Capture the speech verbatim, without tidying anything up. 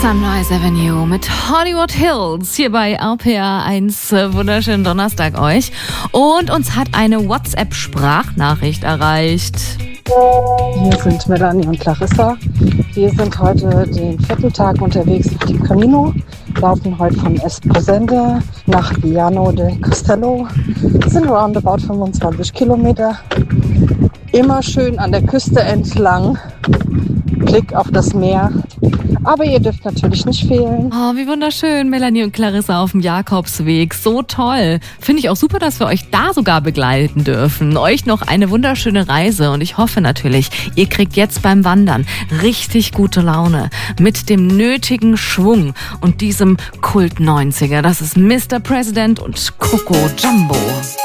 Sunrise Avenue mit Hollywood Hills hier bei R P R eins. Wunderschönen Donnerstag euch. Und uns hat eine WhatsApp-Sprachnachricht erreicht. Hier sind Melanie und Clarissa. Wir sind heute den Vierteltag unterwegs auf dem Camino, laufen heute von Esposende nach Llano de Castello, sind roundabout fünfundzwanzig Kilometer, immer schön an der Küste entlang, Blick auf das Meer. Aber ihr dürft natürlich nicht fehlen. Oh, wie wunderschön, Melanie und Clarissa auf dem Jakobsweg. So toll. Finde ich auch super, dass wir euch da sogar begleiten dürfen. Euch noch eine wunderschöne Reise. Und ich hoffe natürlich, ihr kriegt jetzt beim Wandern richtig gute Laune. Mit dem nötigen Schwung und diesem Kult neunziger. Das ist Mister President und Coco Jumbo.